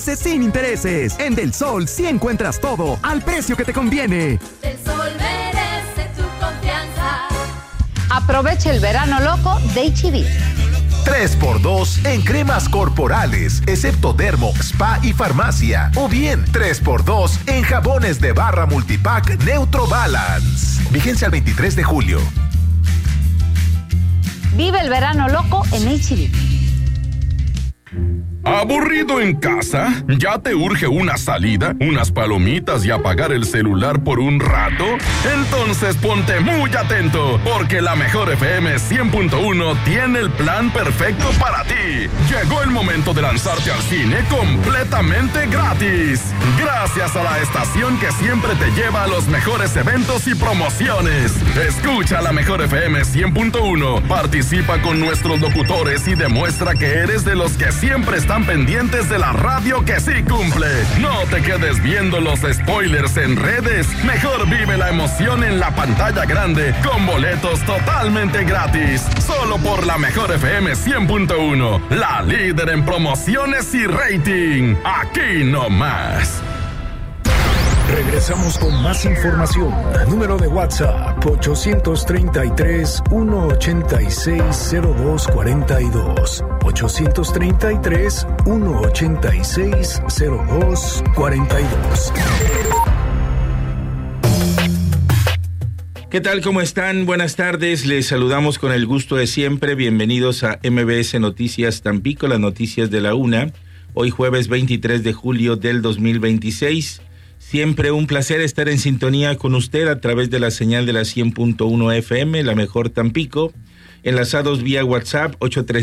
Sin intereses. En Del Sol sí encuentras todo al precio que te conviene. Del Sol merece tu confianza. Aprovecha el verano loco de H-E-B. 3x2 en cremas corporales, excepto dermo, spa y farmacia. O bien 3x2 en jabones de barra multipack Neutro Balance. Vigencia al 23 de julio. Vive el verano loco en H-E-B. ¿Aburrido en casa? ¿Ya te urge una salida, unas palomitas y apagar el celular por un rato? Entonces ponte muy atento, porque la Mejor FM 100.1 tiene el plan perfecto para ti. Llegó el momento de lanzarte al cine completamente gratis. Gracias a la estación que siempre te lleva a los mejores eventos y promociones. Escucha la Mejor FM 100.1, participa con nuestros locutores y demuestra que eres de los que siempre están pendientes de la radio que sí cumple. No te quedes viendo los spoilers en redes. Mejor vive la emoción en la pantalla grande con boletos totalmente gratis. Solo por la Mejor FM 100.1, la líder en promociones y rating. Aquí no más. Regresamos con más información. Número de WhatsApp 833-186-0242. 833-186-0242. ¿Qué tal? ¿Cómo están? Buenas tardes. Les saludamos con el gusto de siempre. Bienvenidos a MBS Noticias Tampico, las noticias de la una. Hoy jueves 23 de julio del 2026. Siempre un placer estar en sintonía con usted a través de la señal de la 100.1 FM, la Mejor Tampico, enlazados vía WhatsApp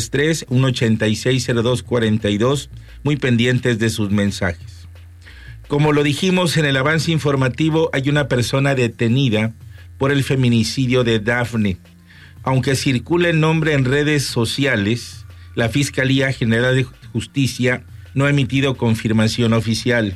833-186-0242, muy pendientes de sus mensajes. Como lo dijimos en el avance informativo, hay una persona detenida por el feminicidio de Dafne. Aunque circula el nombre en redes sociales, la Fiscalía General de Justicia no ha emitido confirmación oficial.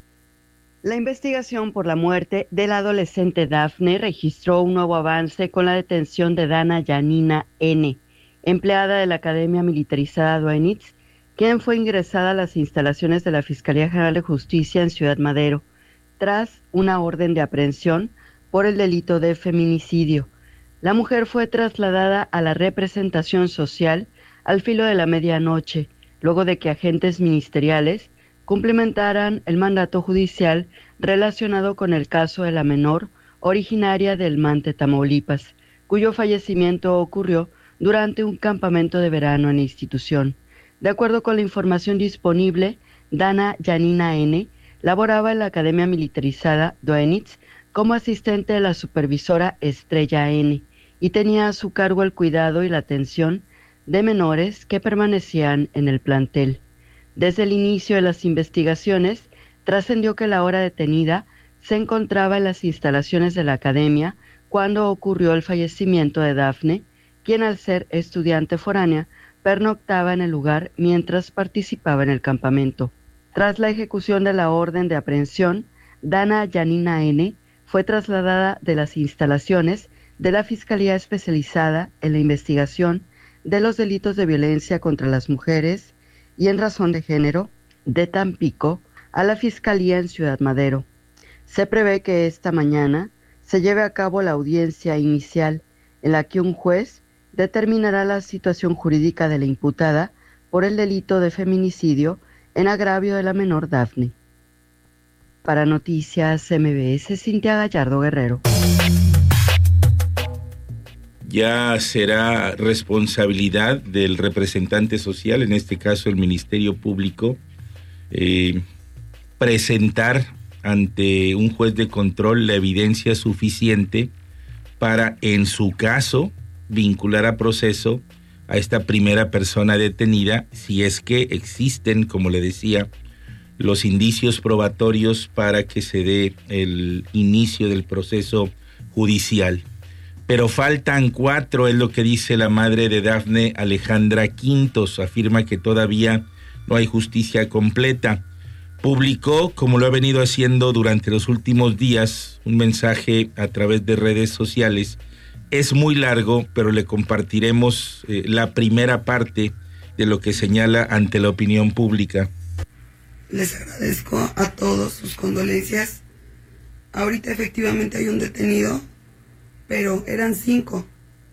La investigación por la muerte de la adolescente Dafne registró un nuevo avance con la detención de Dana Yanina N., empleada de la Academia Militarizada Doenitz, quien fue ingresada a las instalaciones de la Fiscalía General de Justicia en Ciudad Madero, tras una orden de aprehensión por el delito de feminicidio. La mujer fue trasladada a la representación social al filo de la medianoche, luego de que agentes ministeriales cumplimentaran el mandato judicial relacionado con el caso de la menor originaria del Mante, Tamaulipas, cuyo fallecimiento ocurrió durante un campamento de verano en la institución. De acuerdo con la información disponible, Dana Yanina N. laboraba en la Academia Militarizada Doenitz como asistente de la supervisora Estrella N. y tenía a su cargo el cuidado y la atención de menores que permanecían en el plantel. Desde el inicio de las investigaciones, trascendió que la ahora detenida se encontraba en las instalaciones de la academia cuando ocurrió el fallecimiento de Dafne, quien al ser estudiante foránea pernoctaba en el lugar mientras participaba en el campamento. Tras la ejecución de la orden de aprehensión, Dana Yanina N. fue trasladada de las instalaciones de la Fiscalía Especializada en la Investigación de los Delitos de Violencia contra las Mujeres y en razón de género de Tampico a la Fiscalía en Ciudad Madero. Se prevé que esta mañana se lleve a cabo la audiencia inicial en la que un juez determinará la situación jurídica de la imputada por el delito de feminicidio en agravio de la menor Dafne. Para Noticias MBS, Cintia Gallardo Guerrero. Ya será responsabilidad del representante social, en este caso el Ministerio Público, presentar ante un juez de control la evidencia suficiente para, en su caso, vincular a proceso a esta primera persona detenida, si es que existen, como le decía, los indicios probatorios para que se dé el inicio del proceso judicial. Pero faltan 4, es lo que dice la madre de Dafne, Alejandra Quintos. Afirma que todavía no hay justicia completa. Publicó, como lo ha venido haciendo durante los últimos días, un mensaje a través de redes sociales. Es muy largo, pero le compartiremos la primera parte de lo que señala ante la opinión pública. Les agradezco a todos sus condolencias. Ahorita efectivamente hay un detenido, pero eran 5.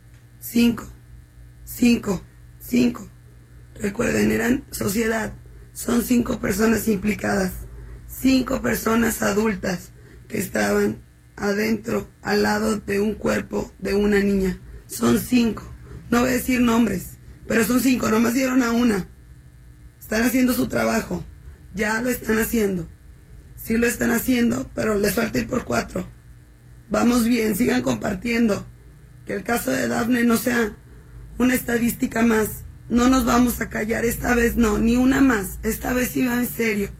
Recuerden, eran sociedad. Son 5 personas implicadas. 5 personas adultas que estaban adentro, al lado de un cuerpo de una niña. Son 5. No voy a decir nombres, pero son 5. Nomás dieron a una. Están haciendo su trabajo. Ya lo están haciendo. Sí lo están haciendo, pero les falta ir por 4. Vamos bien, sigan compartiendo. Que el caso de Dafne no sea una estadística más. No nos vamos a callar, esta vez no, ni una más. Esta vez sí va en serio.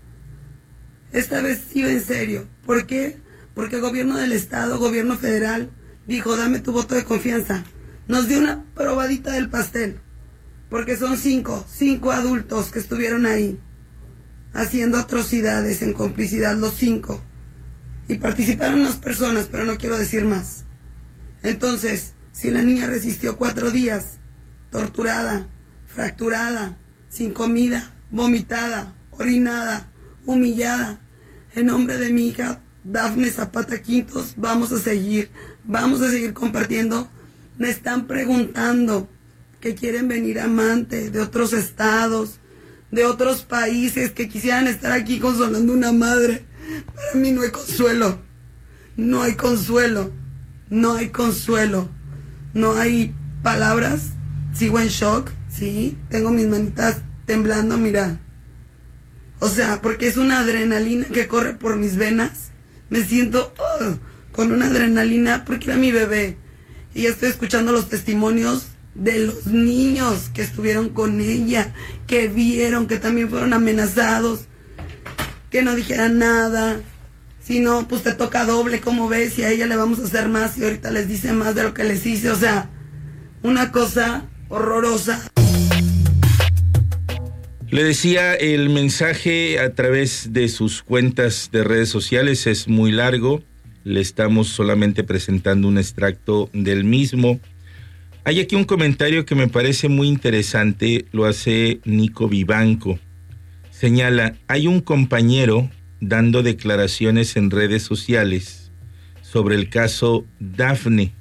¿Por qué? Porque el gobierno del estado, gobierno federal, dijo, dame tu voto de confianza. Nos dio una probadita del pastel. Porque son 5 adultos que estuvieron ahí, haciendo atrocidades en complicidad, los 5. Y participaron las personas, pero no quiero decir más. Entonces, si la niña resistió 4 días, torturada, fracturada, sin comida, vomitada, orinada, humillada, en nombre de mi hija Dafne Zapata Quintos, vamos a seguir compartiendo. Me están preguntando que quieren venir amantes de otros estados, de otros países, que quisieran estar aquí consolando a una madre. Para mí no hay consuelo, no hay palabras. Sigo en shock, sí, tengo mis manitas temblando, mira. O sea, porque es una adrenalina que corre por mis venas. Me siento con una adrenalina porque era mi bebé. Y ya estoy escuchando los testimonios de los niños que estuvieron con ella, que vieron, que también fueron amenazados, que no dijeran nada. Si no, pues te toca doble, como ves, y a ella le vamos a hacer más, y ahorita les dice más de lo que les hice. O sea, una cosa horrorosa. Le decía, el mensaje a través de sus cuentas de redes sociales es muy largo. Le estamos solamente presentando un extracto del mismo. Hay aquí un comentario que me parece muy interesante, lo hace Nico Vivanco. Señala, hay un compañero dando declaraciones en redes sociales sobre el caso Dafne.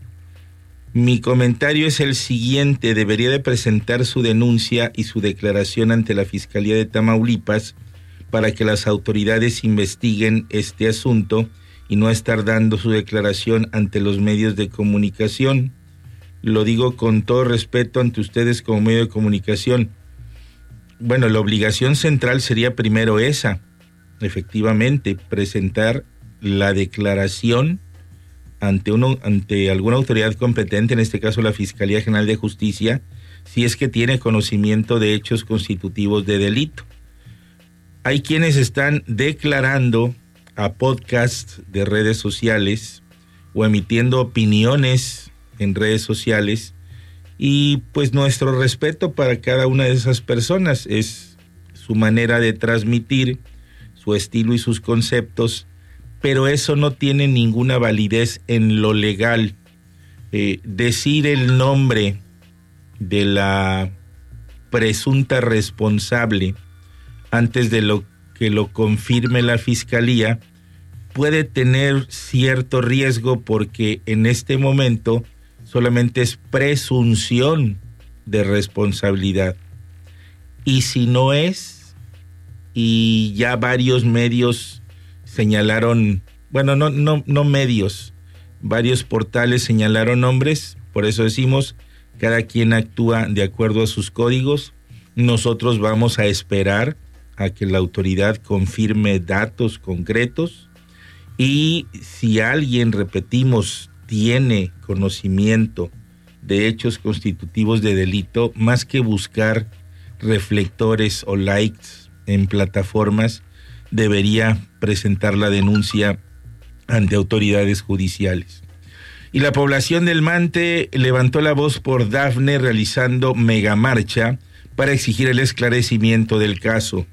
Mi comentario es el siguiente: debería de presentar su denuncia y su declaración ante la Fiscalía de Tamaulipas para que las autoridades investiguen este asunto y no estar dando su declaración ante los medios de comunicación. Lo digo con todo respeto ante ustedes como medio de comunicación. Bueno, la obligación central sería primero esa, efectivamente, presentar la declaración ante alguna autoridad competente, en este caso la Fiscalía General de Justicia, si es que tiene conocimiento de hechos constitutivos de delito. Hay quienes están declarando a podcasts de redes sociales o emitiendo opiniones en redes sociales, y pues nuestro respeto para cada una de esas personas. Es su manera de transmitir su estilo y sus conceptos, pero eso no tiene ninguna validez en lo legal. Decir el nombre de la presunta responsable antes de lo que lo confirme la Fiscalía puede tener cierto riesgo, porque en este momento solamente es presunción de responsabilidad. Y si no es, y ya varios medios señalaron, bueno, no medios, varios portales señalaron nombres, por eso decimos, cada quien actúa de acuerdo a sus códigos. Nosotros vamos a esperar a que la autoridad confirme datos concretos, y si alguien, repetimos, tiene conocimiento de hechos constitutivos de delito, más que buscar reflectores o likes en plataformas, debería presentar la denuncia ante autoridades judiciales. Y la población del Mante levantó la voz por Dafne, realizando megamarcha para exigir el esclarecimiento del caso.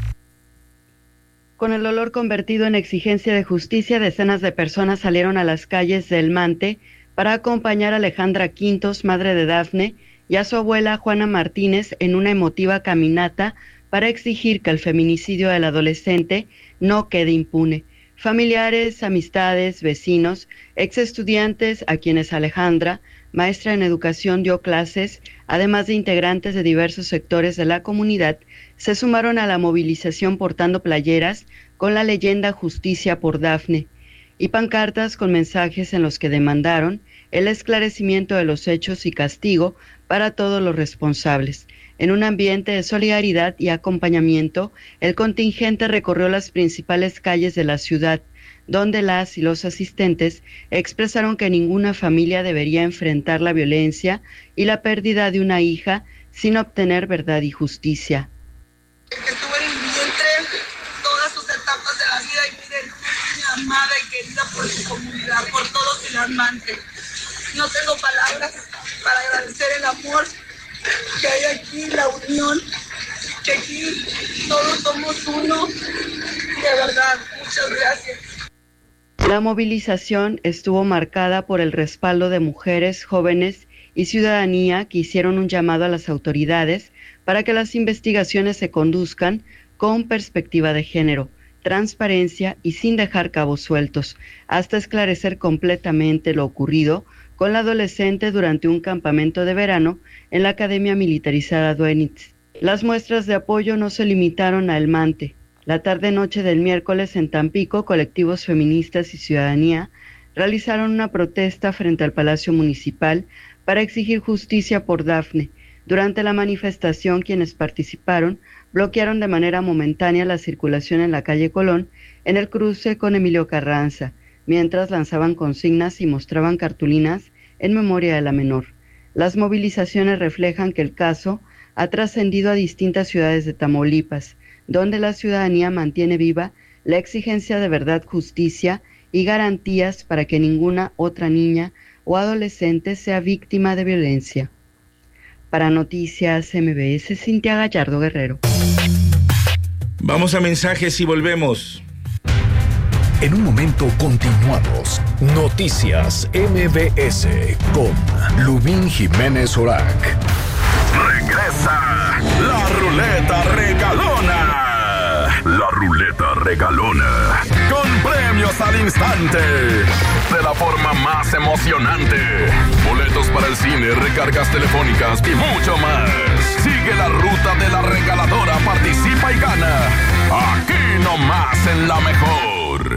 Con el dolor convertido en exigencia de justicia, decenas de personas salieron a las calles del Mante para acompañar a Alejandra Quintos, madre de Dafne, y a su abuela Juana Martínez en una emotiva caminata para exigir que el feminicidio del adolescente no quede impune. Familiares, amistades, vecinos, exestudiantes a quienes Alejandra, maestra en educación, dio clases, además de integrantes de diversos sectores de la comunidad, se sumaron a la movilización portando playeras con la leyenda Justicia por Dafne y pancartas con mensajes en los que demandaron el esclarecimiento de los hechos y castigo para todos los responsables. En un ambiente de solidaridad y acompañamiento, el contingente recorrió las principales calles de la ciudad, donde las y los asistentes expresaron que ninguna familia debería enfrentar la violencia y la pérdida de una hija sin obtener verdad y justicia. Estuve en mi vientre todas sus etapas de la vida y miren, una niña amada y querida por su comunidad, por todos sus amantes. No tengo palabras para agradecer el amor que hay aquí, la unión, que aquí todos somos uno. De verdad, muchas gracias. La movilización estuvo marcada por el respaldo de mujeres, jóvenes y ciudadanía que hicieron un llamado a las autoridades para que las investigaciones se conduzcan con perspectiva de género, transparencia y sin dejar cabos sueltos, hasta esclarecer completamente lo ocurrido con la adolescente durante un campamento de verano en la Academia Militarizada Duenitz. Las muestras de apoyo no se limitaron a El Mante. La tarde-noche del miércoles en Tampico, colectivos feministas y ciudadanía realizaron una protesta frente al Palacio Municipal para exigir justicia por Dafne. Durante la manifestación, quienes participaron bloquearon de manera momentánea la circulación en la calle Colón, en el cruce con Emilio Carranza, mientras lanzaban consignas y mostraban cartulinas en memoria de la menor. Las movilizaciones reflejan que el caso ha trascendido a distintas ciudades de Tamaulipas, donde la ciudadanía mantiene viva la exigencia de verdad, justicia y garantías para que ninguna otra niña o adolescente sea víctima de violencia. Para Noticias MBS, Cintia Gallardo Guerrero. Vamos a mensajes y volvemos. En un momento continuamos. Noticias MBS con Lubín Jiménez Orac. Regresa la ruleta regalona. La ruleta regalona. Con premios al instante. De la forma más emocionante. Boletos para el cine, recargas telefónicas y mucho más. Sigue la ruta de la regaladora, participa y gana. Aquí nomás en La Mejor.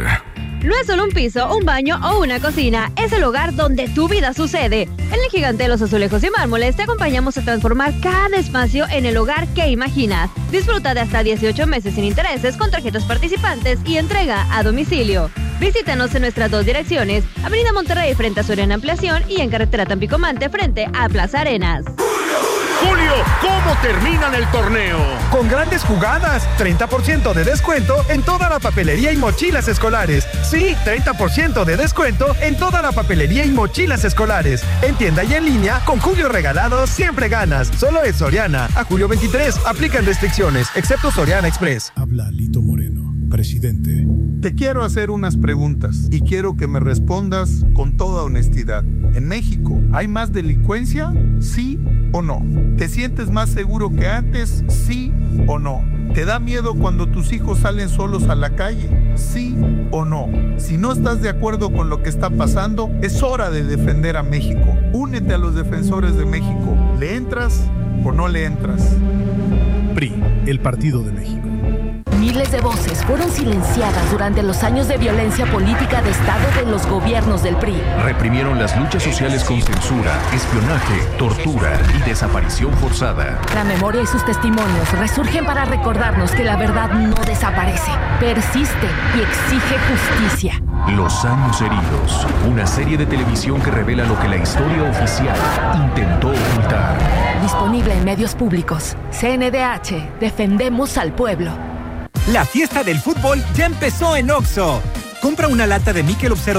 No es solo un piso, un baño o una cocina, es el hogar donde tu vida sucede. En el Gigante de los Azulejos y Mármoles te acompañamos a transformar cada espacio en el hogar que imaginas. Disfruta de hasta 18 meses sin intereses con tarjetas participantes y entrega a domicilio. Visítanos en nuestras 2 direcciones, Avenida Monterrey frente a Soriana Ampliación y en Carretera Tampico-Mante frente a Plaza Arenas. Julio, ¿cómo terminan el torneo? Con grandes jugadas, 30% de descuento en toda la papelería y mochilas escolares. Sí, 30% de descuento en toda la papelería y mochilas escolares. En tienda y en línea, con Julio regalado, siempre ganas. Solo es Soriana. A julio 23, aplican restricciones, excepto Soriana Express. Habla Lito Moreno, presidente. Te quiero hacer unas preguntas y quiero que me respondas con toda honestidad. ¿En México hay más delincuencia? ¿Sí o no? ¿Te sientes más seguro que antes? ¿Sí o no? ¿Te da miedo cuando tus hijos salen solos a la calle? ¿Sí o no? Si no estás de acuerdo con lo que está pasando, es hora de defender a México. Únete a los defensores de México. ¿Le entras o no le entras? PRI, el Partido de México. Miles de voces fueron silenciadas durante los años de violencia política de Estado de los gobiernos del PRI. Reprimieron las luchas sociales con censura, espionaje, tortura y desaparición forzada. La memoria y sus testimonios resurgen para recordarnos que la verdad no desaparece, persiste y exige justicia. Los años heridos, una serie de televisión que revela lo que la historia oficial intentó ocultar. Disponible en medios públicos. CNDH, defendemos al pueblo. La fiesta del fútbol ya empezó en Oxxo. Compra una lata de Michelob 0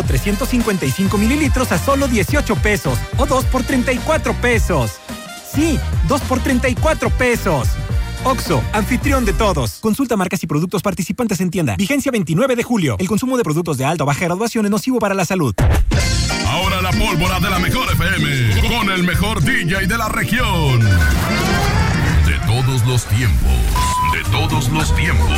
355 mililitros a solo 18 pesos o 2 por 34 pesos. Sí, 2 por 34 pesos. Oxxo, anfitrión de todos. Consulta marcas y productos participantes en tienda. Vigencia 29 de julio. El consumo de productos de alta o baja graduación es nocivo para la salud. Ahora la pólvora de La Mejor FM con el mejor DJ de la región. De todo todos los tiempos. De todos los tiempos.